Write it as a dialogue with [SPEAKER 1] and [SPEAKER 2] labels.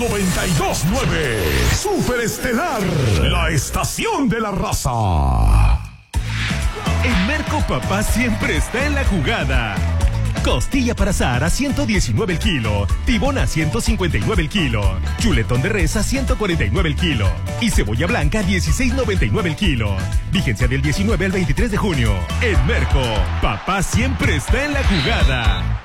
[SPEAKER 1] 92.9. Superestelar, la estación de la raza.
[SPEAKER 2] En Merco Papá siempre está en la jugada. Costilla para asar a 119 el kilo, tibón a 159 el kilo, chuletón de res a 149 el kilo y cebolla blanca a 16.99 el kilo. Vigencia del 19 al 23 de junio. En Merco, papá siempre está en la jugada.